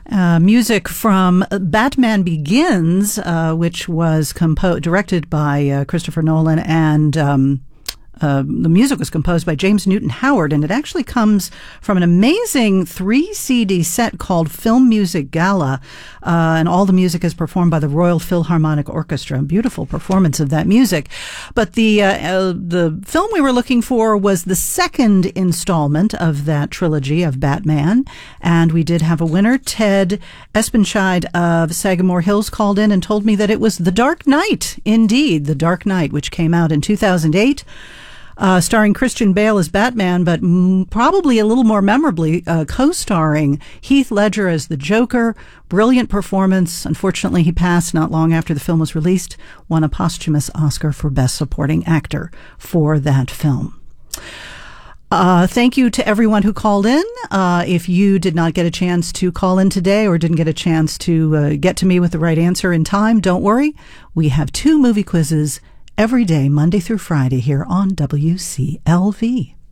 Music from Batman Begins, which was directed by Christopher Nolan, and the music was composed by James Newton Howard, and it actually comes from an amazing 3-CD set called Film Music Gala, and all the music is performed by the Royal Philharmonic Orchestra. A beautiful performance of that music. But the film we were looking for was the second installment of that trilogy of Batman, and we did have a winner. Ted Espenscheid of Sagamore Hills called in and told me that it was The Dark Knight, indeed, The Dark Knight, which came out in 2008. Starring Christian Bale as Batman, but probably a little more memorably co-starring Heath Ledger as the Joker. Brilliant performance. Unfortunately, he passed not long after the film was released. Won a posthumous Oscar for Best Supporting Actor for that film. Thank you to everyone who called in. If you did not get a chance to call in today or didn't get a chance to get to me with the right answer in time, don't worry. We have 2 movie quizzes every day, Monday through Friday, here on WCLV.